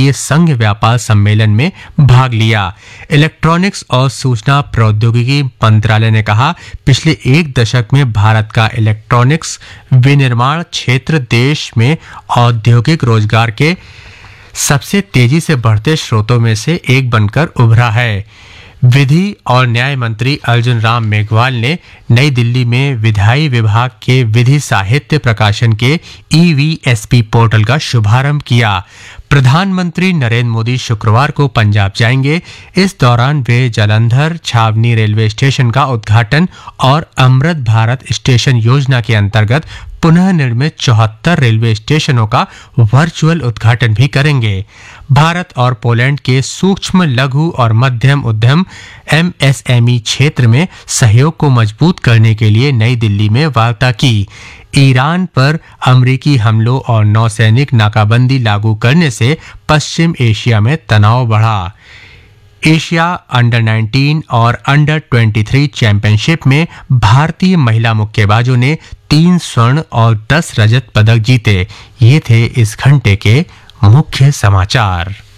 भारतीय संघ व्यापार सम्मेलन में भाग लिया। इलेक्ट्रॉनिक्स और सूचना प्रौद्योगिकी मंत्रालय ने कहा, पिछले एक दशक में भारत का इलेक्ट्रॉनिक्स विनिर्माण क्षेत्र देश में औद्योगिक रोजगार के सबसे तेजी से बढ़ते स्रोतों में से एक बनकर उभरा है। विधि और न्याय मंत्री अर्जुन राम मेघवाल ने नई दिल्ली में विधायी विभाग के विधि साहित्य प्रकाशन के EVSP पोर्टल का शुभारंभ किया। प्रधानमंत्री नरेंद्र मोदी शुक्रवार को पंजाब जाएंगे। इस दौरान वे जालंधर छावनी रेलवे स्टेशन का उद्घाटन और अमृत भारत स्टेशन योजना के अंतर्गत पुनः निर्मित 74 रेलवे स्टेशनों का वर्चुअल उद्घाटन भी करेंगे। भारत और पोलैंड के सूक्ष्म लघु और मध्यम उद्यम MSME क्षेत्र में सहयोग को मजबूत करने के लिए नई दिल्ली में वार्ता की। ईरान पर अमेरिकी हमलों और नौसैनिक नाकाबंदी लागू करने से पश्चिम एशिया में तनाव बढ़ा। एशिया अंडर 19 और अंडर 23 चैंपियनशिप में भारतीय महिला मुक्केबाजों ने 3 स्वर्ण और 10 रजत पदक जीते। ये थे इस घंटे के मुख्य समाचार।